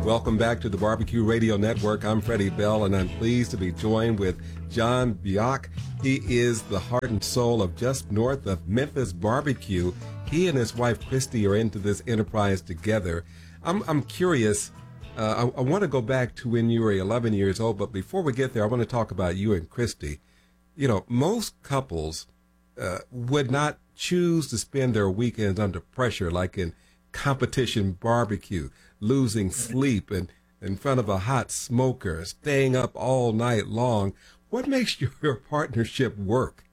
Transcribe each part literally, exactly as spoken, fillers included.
Welcome back to the Barbecue Radio Network. I'm Freddie Bell, and I'm pleased to be joined with John Bioch. He is the heart and soul of just north of Memphis Barbecue. He and his wife, Christy, are into this enterprise together. I'm, I'm curious. Uh, I, I want to go back to when you were eleven years old, but before we get there, I want to talk about you and Christy. You know, most couples uh, would not choose to spend their weekends under pressure, like in competition barbecue, losing sleep and in front of a hot smoker, staying up all night long. What makes your partnership work?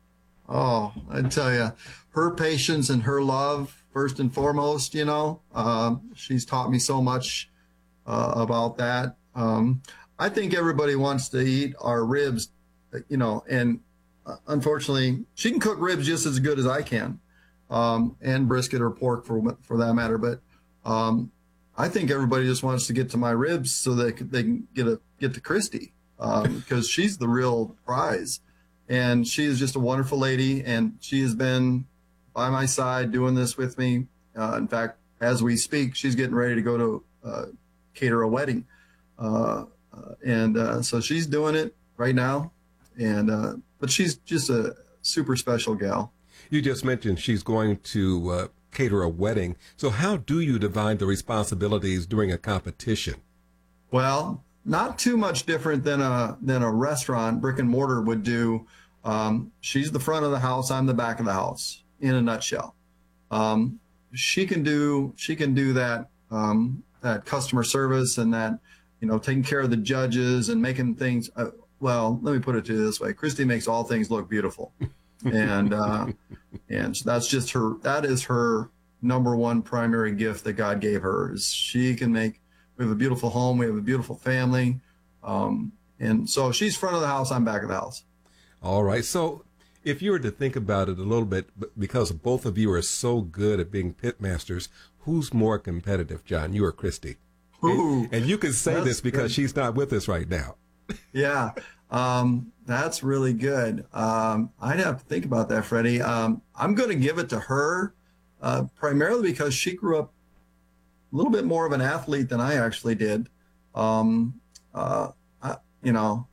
Oh, I tell you, her patience and her love, first and foremost, you know, uh, she's taught me so much uh, about that. Um, I think everybody wants to eat our ribs, you know, and uh, unfortunately, she can cook ribs just as good as I can, um, and brisket or pork for for that matter. But um, I think everybody just wants to get to my ribs so they can, they can get a get to Christy, um, because she's the real prize. And she is just a wonderful lady, and she has been by my side doing this with me. Uh, in fact, as we speak, she's getting ready to go to uh, cater a wedding. Uh, uh, and uh, so she's doing it right now. And uh, but she's just a super special gal. You just mentioned she's going to uh, cater a wedding. So how do you divide the responsibilities during a competition? Well, not too much different than a than a restaurant, brick and mortar, would do. Um, she's the front of the house, I'm the back of the house, in a nutshell. Um, she can do she can do that um, that customer service and that, you know, taking care of the judges and making things. Uh, well, let me put it to you this way: Christy makes all things look beautiful, and uh, and that's just her. That is her number one primary gift that God gave her. Is she can make. We have a beautiful home. We have a beautiful family. Um, and so she's front of the house. I'm back of the house. All right. So if you were to think about it a little bit, because both of you are so good at being pit masters, who's more competitive, John, you or Christy? Ooh, and, and you can say this because good. She's not with us right now. Yeah, um, that's really good. Um, I'd have to think about that, Freddie. Um, I'm going to give it to her uh, primarily because she grew up a little bit more of an athlete than I actually did. Um, uh, I, you know,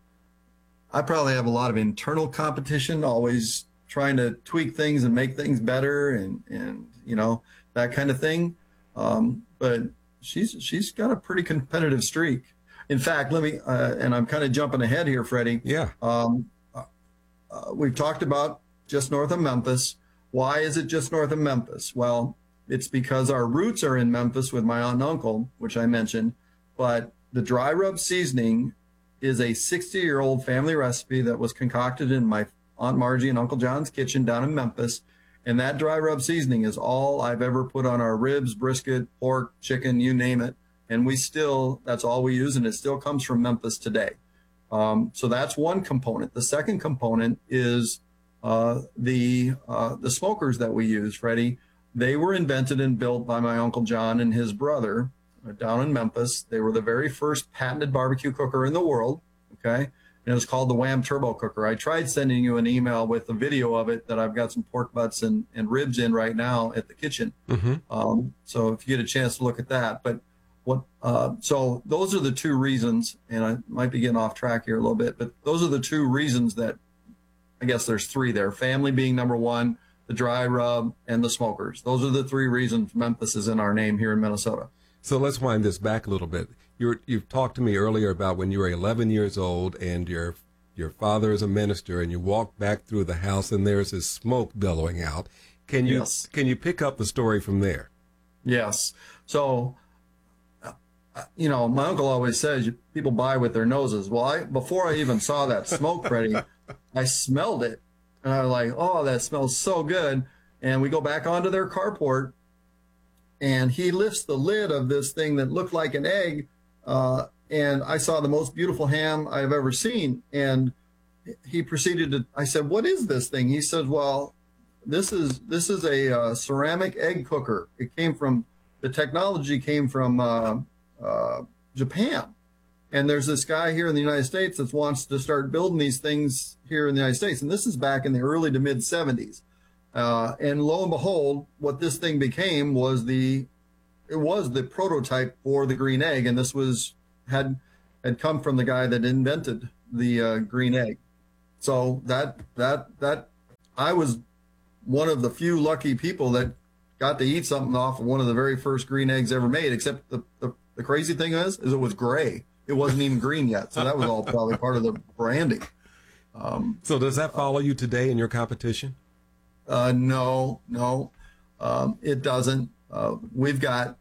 I probably have a lot of internal competition, always trying to tweak things and make things better and, and you know, that kind of thing. Um, but she's she's got a pretty competitive streak. In fact, let me, uh, and I'm kind of jumping ahead here, Freddie. Yeah. Um, uh, we've talked about just north of Memphis. Why is it just north of Memphis? Well, it's because our roots are in Memphis with my aunt and uncle, which I mentioned, but the dry rub seasoning is a sixty-year-old family recipe that was concocted in my Aunt Margie and Uncle John's kitchen down in Memphis, and that dry rub seasoning is all I've ever put on our ribs, brisket, pork, chicken, you name it, and we still, that's all we use, and it still comes from Memphis today. Um, so that's one component. The second component is uh, the uh, the smokers that we use, Freddie. They were invented and built by my Uncle John and his brother down in Memphis. They were the very first patented barbecue cooker in the world, okay? And it was called the Wham Turbo Cooker. I tried sending you an email with a video of it that I've got some pork butts and, and ribs in right now at the kitchen. Mm-hmm. Um, so if you get a chance to look at that. But what? Uh, so those are the two reasons, and I might be getting off track here a little bit, but those are the two reasons that, I guess there's three there. Family being number one, the dry rub, and the smokers. Those are the three reasons Memphis is in our name here in Minnesota. So let's wind this back a little bit. You're, you've talked to me earlier about when you were eleven years old and your your father is a minister, and you walk back through the house and there's this smoke billowing out. Can you yes. can you pick up the story from there? Yes. So, uh, you know, my uncle always says people buy with their noses. Well, I, before I even saw that smoke, Freddie, I smelled it. And I was like, oh, that smells so good. And we go back onto their carport, and he lifts the lid of this thing that looked like an egg. Uh, and I saw the most beautiful ham I've ever seen. And he proceeded to, I said, what is this thing? He said, well, this is, this is a uh, ceramic egg cooker. It came from, the technology came from uh, uh, Japan. And there's this guy here in the United States that wants to start building these things here in the United States. And this is back in the early to mid seventies. Uh, and lo and behold, what this thing became was the it was the prototype for the green egg, and this was had had come from the guy that invented the uh, green egg. So that that that I was one of the few lucky people that got to eat something off of one of the very first green eggs ever made. Except the the, the crazy thing is, is it was gray. It wasn't even green yet, so that was all probably part of the branding. Um, so does that follow you today in your competition? Uh, no, no, um, it doesn't. Uh, we've got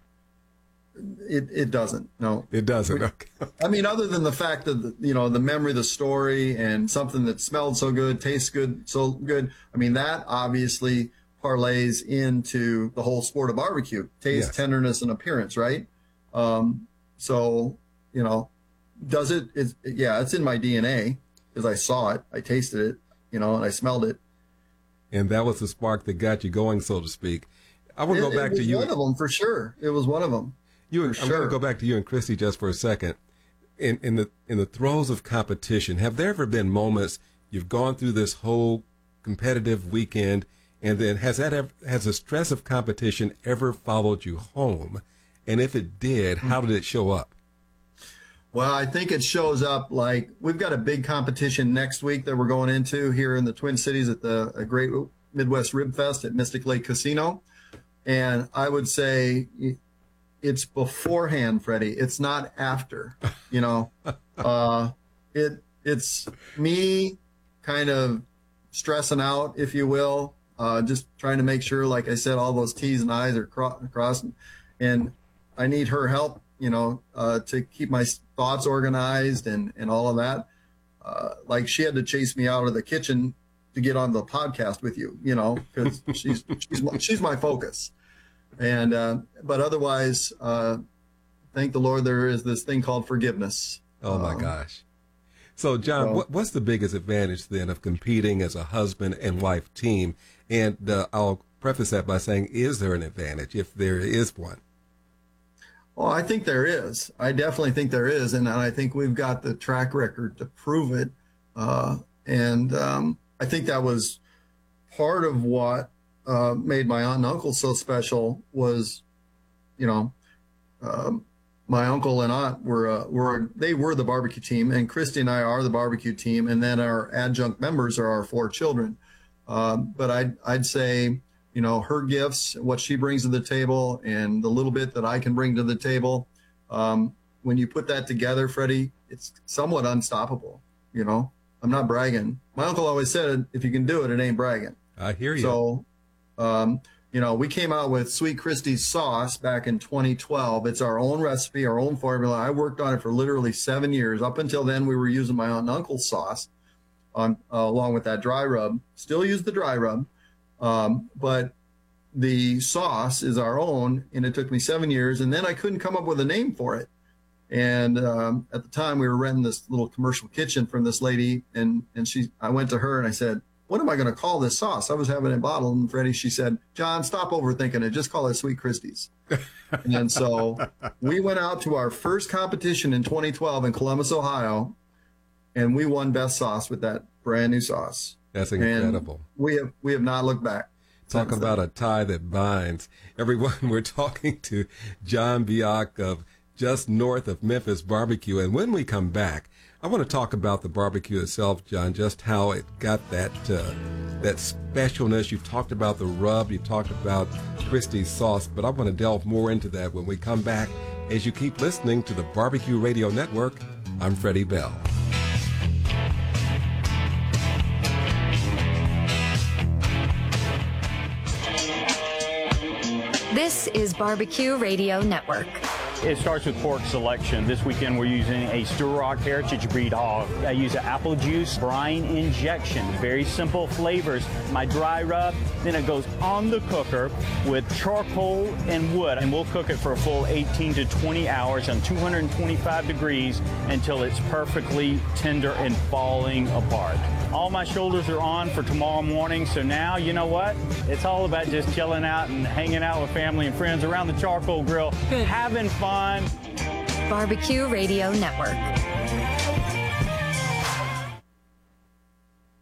it. It doesn't. No, it doesn't. We, okay. I mean, other than the fact that the, you know the memory, the story, and something that smelled so good, tastes good, so good. I mean, that obviously parlays into the whole sport of barbecue: taste, yes. tenderness, and appearance. Right. Um, so you know, does it? It's, yeah, it's in my D N A. Because I saw it, I tasted it, you know, and I smelled it. And that was the spark that got you going, so to speak. I want to go back to you. It was one of them, for sure. It was one of them. You, I'm sure. going to go back to you and Christy just for a second. In, in the in the throes of competition, have there ever been moments you've gone through this whole competitive weekend, and then has that ever, has the stress of competition ever followed you home? And if it did, how did it show up? Well, I think it shows up like we've got a big competition next week that we're going into here in the Twin Cities at the a Great Midwest Rib Fest at Mystic Lake Casino. And I would say it's beforehand, Freddie. It's not after, you know. uh, it It's me kind of stressing out, if you will, uh, just trying to make sure, like I said, all those T's and I's are cro- crossed. And I need her help, you know, uh, to keep my thoughts organized and, and all of that. Uh, like she had to chase me out of the kitchen to get on the podcast with you, you know, because she's, she's, she's my focus. And, uh, but otherwise, uh, thank the Lord, there is this thing called forgiveness. Oh my um, gosh. So John, so, what, what's the biggest advantage then of competing as a husband and wife team? And uh, I'll preface that by saying, is there an advantage if there is one? Well, I think there is. I definitely think there is. And I think we've got the track record to prove it. Uh, and um, I think that was part of what uh, made my aunt and uncle so special was, you know, um, my uncle and aunt were, uh, were, they were the barbecue team, and Christy and I are the barbecue team. And then our adjunct members are our four children. Um, but I'd, I'd say, you know, her gifts, what she brings to the table, and the little bit that I can bring to the table. Um, when you put that together, Freddie, it's somewhat unstoppable. You know, I'm not bragging. My uncle always said, if you can do it, it ain't bragging. I hear you. So, um, you know, we came out with Sweet Christie's sauce back in twenty twelve. It's our own recipe, our own formula. I worked on it for literally seven years. Up until then, we were using my aunt and uncle's sauce on uh, along with that dry rub. Still use the dry rub. Um, but the sauce is our own, and it took me seven years, and then I couldn't come up with a name for it. And um, at the time, we were renting this little commercial kitchen from this lady, and and she, I went to her and I said, "What am I going to call this sauce?" I was having it bottled, and Freddie, she said, "John, stop overthinking it. Just call it Sweet Christie's." And so we went out to our first competition in twenty twelve in Columbus, Ohio, and we won best sauce with that brand new sauce. That's incredible. And we have we have not looked back. Talk about then. A tie that binds. Everyone, we're talking to John Biak of just north of Memphis Barbecue. And when we come back, I want to talk about the barbecue itself, John, just how it got that uh, that specialness. You've talked about the rub. You've talked about Christie's sauce. But I want to delve more into that when we come back. As you keep listening to the Barbecue Radio Network, I'm Freddie Bell. This is Barbecue Radio Network. It starts with pork selection. This weekend we're using a Sturrock Heritage Breed hog. I use an apple juice brine injection. Very simple flavors. My dry rub, then it goes on the cooker with charcoal and wood, and we'll cook it for a full eighteen to twenty hours on two hundred twenty-five degrees until it's perfectly tender and falling apart. All my shoulders are on for tomorrow morning, so now, you know what? It's all about just chilling out and hanging out with family and friends around the charcoal grill, having fun. Barbecue Radio Network.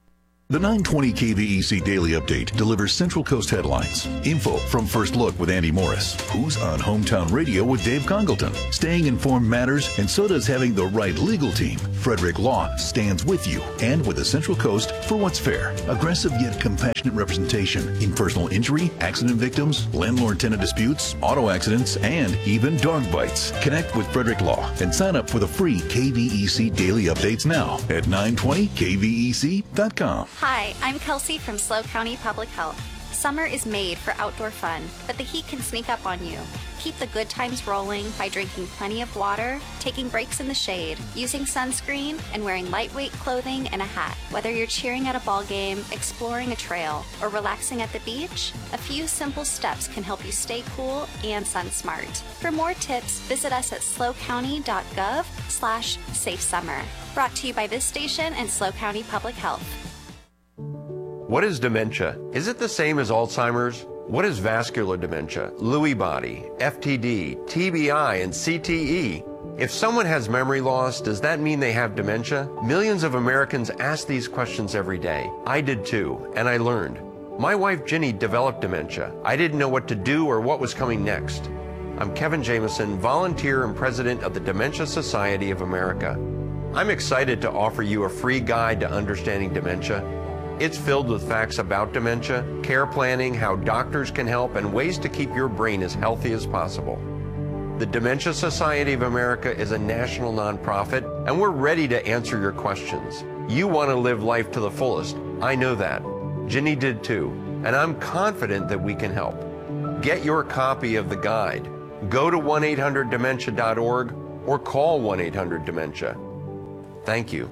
The nine twenty K V E C Daily Update delivers Central Coast headlines, info from First Look with Andy Morris, Who's on Hometown Radio with Dave Congleton. Staying informed matters, and so does having the right legal team. Frederick Law stands with you and with the Central Coast for what's fair. Aggressive yet compassionate representation in personal injury, accident victims, landlord-tenant disputes, auto accidents, and even dog bites. Connect with Frederick Law and sign up for the free K V E C Daily Updates now at nine twenty K V E C dot com. Hi, I'm Kelsey from SLO County Public Health. Summer is made for outdoor fun, but the heat can sneak up on you. Keep the good times rolling by drinking plenty of water, taking breaks in the shade, using sunscreen, and wearing lightweight clothing and a hat. Whether you're cheering at a ball game, exploring a trail, or relaxing at the beach, a few simple steps can help you stay cool and sun smart. For more tips, visit us at slo county dot gov slash safe summer. Brought to you by this station and SLO County Public Health. What is dementia? Is it the same as Alzheimer's? What is vascular dementia, Lewy body, F T D, T B I, and C T E? If someone has memory loss, does that mean they have dementia? Millions of Americans ask these questions every day. I did too, and I learned. My wife Ginny developed dementia. I didn't know what to do or what was coming next. I'm Kevin Jameson, volunteer and president of the Dementia Society of America. I'm excited to offer you a free guide to understanding dementia. It's filled with facts about dementia, care planning, how doctors can help, and ways to keep your brain as healthy as possible. The Dementia Society of America is a national nonprofit, and we're ready to answer your questions. You want to live life to the fullest. I know that. Ginny did too, and I'm confident that we can help. Get your copy of the guide. Go to one eight hundred dementia dot org or call one eight hundred dementia. Thank you.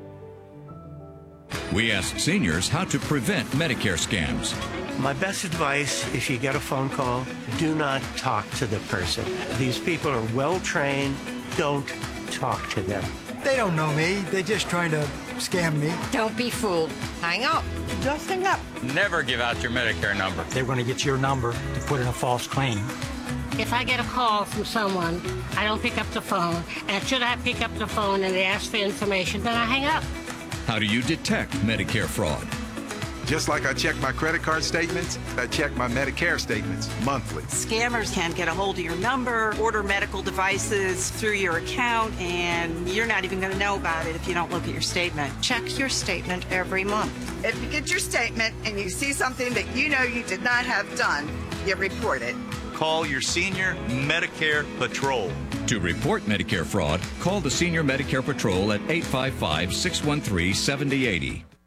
We ask seniors how to prevent Medicare scams. My best advice, if you get a phone call, do not talk to the person. These people are well trained. Don't talk to them. They don't know me. They're just trying to scam me. Don't be fooled. Hang up. Just hang up. Never give out your Medicare number. They're going to get your number to put in a false claim. If I get a call from someone, I don't pick up the phone, and should I pick up the phone and they ask for information, then I hang up. How do you detect Medicare fraud? Just like I check my credit card statements, I check my Medicare statements monthly. Scammers can get a hold of your number, order medical devices through your account, and you're not even going to know about it if you don't look at your statement. Check your statement every month. If you get your statement and you see something that you know you did not have done, you report it. Call your Senior Medicare Patrol. To report Medicare fraud, call the Senior Medicare Patrol at eight five five, six one three, seven zero eight zero.